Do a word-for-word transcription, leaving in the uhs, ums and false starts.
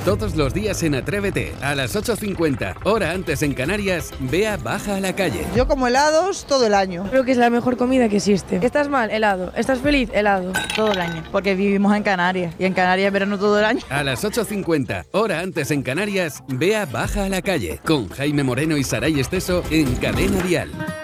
Todos los días en Atrévete, a las ocho cincuenta, hora antes en Canarias, Bea baja a la calle. Yo como helados todo el año. Creo que es la mejor comida que existe. ¿Estás mal? Helado. ¿Estás feliz? Helado. Todo el año, porque vivimos en Canarias y en Canarias verano todo el año. A las ocho cincuenta, hora antes en Canarias, Bea baja a la calle, con Jaime Moreno y Saray Esteso en Cadena Dial.